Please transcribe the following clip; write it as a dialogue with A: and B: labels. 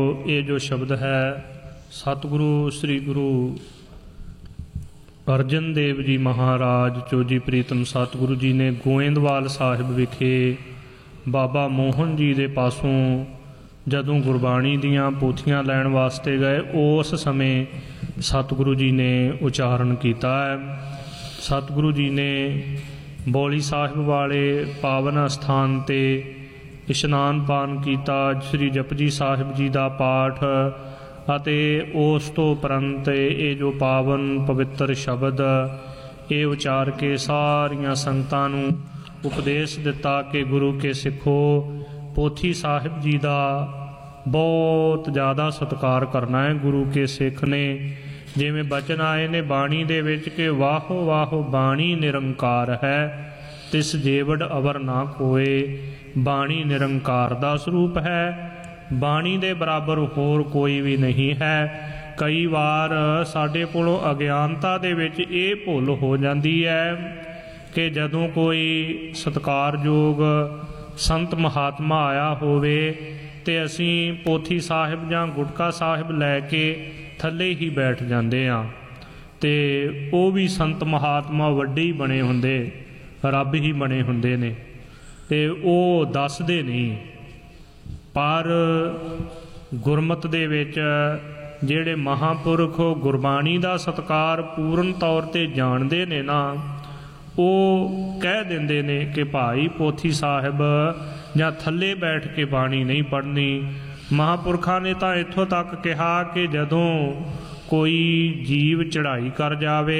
A: ये जो शब्द है सतगुरु श्री गुरु अर्जन देव जी महाराज चोजी प्रीतम सतगुरु जी ने गोइंदवाल साहिब विखे बाबा मोहन जी दे पासों जदों गुरबाणी दियां पोथियां लैण वास्ते गए उस समय सतगुरु जी ने उचारण किया है। सतगुरु जी ने बौली साहिब वाले पावन अस्थान ते इशनान पान किया, श्री जपजी साहिब जी का पाठ ਅਤੇ ਉਸ ਤੋਂ ਉਪਰੰਤ ਇਹ ਜੋ ਪਾਵਨ ਪਵਿੱਤਰ ਸ਼ਬਦ ਇਹ ਉਚਾਰ ਕੇ ਸਾਰੀਆਂ ਸੰਗਤਾਂ ਨੂੰ ਉਪਦੇਸ਼ ਦਿੱਤਾ ਕਿ ਗੁਰੂ ਕੇ ਸਿੱਖੋ ਪੋਥੀ ਸਾਹਿਬ ਜੀ ਦਾ ਬਹੁਤ ਜ਼ਿਆਦਾ ਸਤਿਕਾਰ ਕਰਨਾ ਹੈ। ਗੁਰੂ ਕੇ ਸਿੱਖ ਨੇ ਜਿਵੇਂ ਬਚਨ ਆਏ ਨੇ ਬਾਣੀ ਦੇ ਵਿੱਚ ਕਿ ਵਾਹੋ ਵਾਹੋ ਬਾਣੀ ਨਿਰੰਕਾਰ ਹੈ ਤਿਸ ਜੇਵੜ ਅਵਰ ਨਾ ਕੋਏ। ਬਾਣੀ ਨਿਰੰਕਾਰ ਦਾ ਸਰੂਪ ਹੈ, ਬਾਣੀ ਦੇ ਬਰਾਬਰ ਹੋਰ ਕੋਈ ਵੀ ਨਹੀਂ ਹੈ। ਕਈ ਵਾਰ ਸਾਡੇ ਕੋਲੋਂ ਅਗਿਆਨਤਾ ਦੇ ਵਿੱਚ ਇਹ ਭੁੱਲ ਹੋ ਜਾਂਦੀ ਹੈ ਕਿ ਜਦੋਂ ਕੋਈ ਸਤਿਕਾਰਯੋਗ ਸੰਤ ਮਹਾਤਮਾ ਆਇਆ ਹੋਵੇ ਤੇ ਅਸੀਂ ਪੋਥੀ ਸਾਹਿਬ ਜਾਂ ਗੁਟਕਾ ਸਾਹਿਬ ਲੈ ਕੇ ਥੱਲੇ ਹੀ ਬੈਠ ਜਾਂਦੇ ਹਾਂ ਤੇ ਉਹ ਵੀ ਸੰਤ ਮਹਾਤਮਾ ਵੱਡੇ ਹੀ ਬਣੇ ਹੁੰਦੇ, ਰੱਬ ਹੀ ਬਣੇ ਹੁੰਦੇ ਨੇ ਤੇ ਉਹ ਦੱਸਦੇ ਨਹੀਂ। पर गुरमत दे विच जिहड़े महापुरख गुरबाणी का सत्कार पूर्ण तौर पर जानते ने ना वो कह देंदे ने कि भाई पोथी साहिब जां थल्ले बैठ के बाणी नहीं पढ़नी। महापुरखा ने तो इत्थों तक कहा कि जदों कोई जीव चढ़ाई कर जावे